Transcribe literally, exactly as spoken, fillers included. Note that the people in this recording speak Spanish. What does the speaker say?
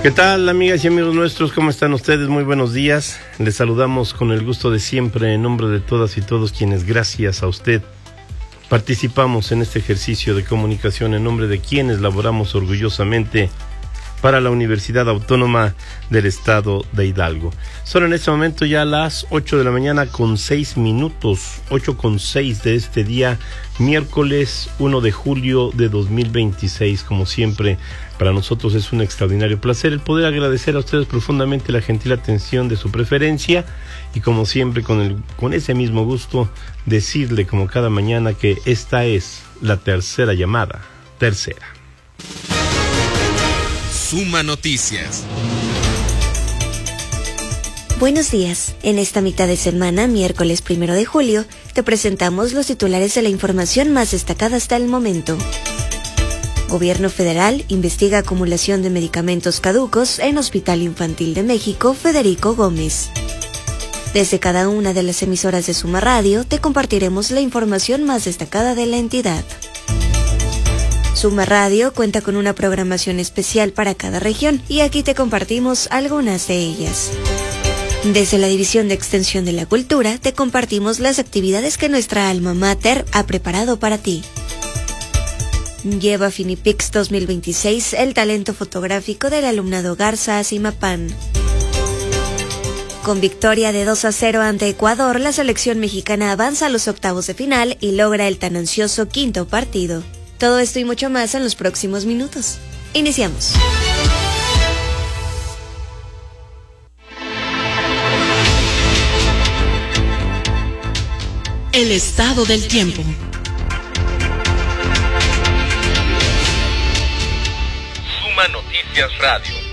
¿Qué tal, amigas y amigos nuestros? ¿Cómo están ustedes? Muy buenos días. Les saludamos con el gusto de siempre en nombre de todas y todos quienes, gracias a usted, participamos en este ejercicio de comunicación, en nombre de quienes laboramos orgullosamente para la Universidad Autónoma del Estado de Hidalgo. Son en este momento ya las ocho de la mañana con seis minutos, ocho con seis de este día, miércoles uno de julio de dos mil veintiséis. Como siempre, para nosotros es un extraordinario placer el poder agradecer a ustedes profundamente la gentil atención de su preferencia y, como siempre, con, el, con ese mismo gusto, decirle como cada mañana que esta es la tercera llamada, tercera. Suma Noticias. Buenos días. En esta mitad de semana, miércoles primero de julio, te presentamos los titulares de la información más destacada hasta el momento. Gobierno federal investiga acumulación de medicamentos caducos en Hospital Infantil de México Federico Gómez. Desde cada una de las emisoras de Suma Radio, te compartiremos la información más destacada de la entidad. Suma Radio cuenta con una programación especial para cada región y aquí te compartimos algunas de ellas. Desde la División de Extensión de la Cultura te compartimos las actividades que nuestra alma mater ha preparado para ti. Lleva Finipix dos mil veintiséis el talento fotográfico del alumnado Garza Asimapán. Con victoria de dos a cero ante Ecuador, la selección mexicana avanza a los octavos de final y logra el tan ansioso quinto partido. Todo esto y mucho más en los próximos minutos. Iniciamos. El estado del tiempo. Suma Noticias Radio.